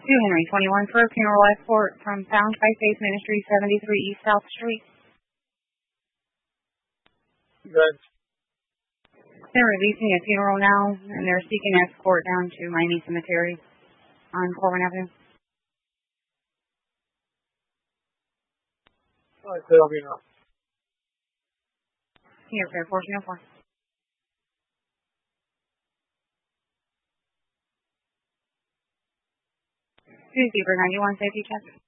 To Henry 21 for a funeral escort from Found by Faith Ministry, 73 East South Street. Good. They're releasing a funeral now, and they're seeking escort down to Miami Cemetery on Corbin Avenue. All right, that'll be enough. Here, Fair Force 04. Newspaper 91 safety check.